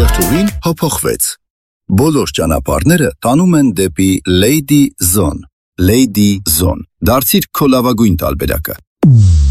երթուղին փոփոխվեց։ Բոլոր ճանապարհները տանում են դեպի Lady Zone։ Lady Zone։ Դարձիր քո լավագույն տարբերակը։